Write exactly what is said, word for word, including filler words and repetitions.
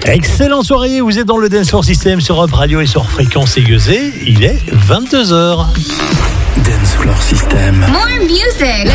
Excellente soirée, vous êtes dans le Dance Floor System sur Up Radio et sur Fréquence Aiguisée. Il est vingt-deux heures. Dance Floor System. More music.